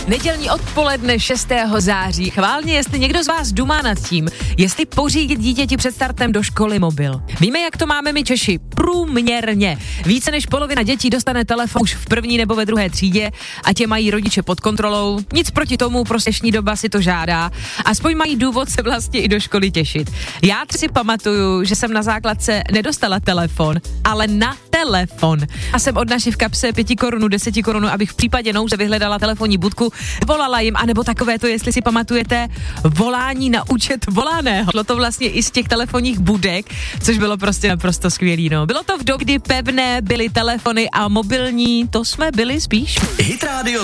Nedělní odpoledne 6. září. Chválně, jestli někdo z vás dumá nad tím, jestli pořídit dítěti před startem do školy mobil. Víme, jak to máme my Češi. Průměrně. Více než polovina dětí dostane telefon už v první nebo ve druhé třídě a tě mají rodiče pod kontrolou. Nic proti tomu, prostě dnešní doba si to žádá. Aspoň mají důvod se vlastně i do školy těšit. Já si pamatuju, že jsem na základce nedostala telefon, ale na telefon. A jsem odnaši v kapse 5 korun, 10 korun, abych v případě nouze vyhledala telefonní budku, volala jim, anebo takové to, jestli si pamatujete, volání na účet volaného. Bylo to vlastně i z těch telefonních budek, což bylo prostě naprosto skvělý, no. Bylo to v době, kdy pevné byly telefony a mobilní, to jsme byli spíš. Hit Radio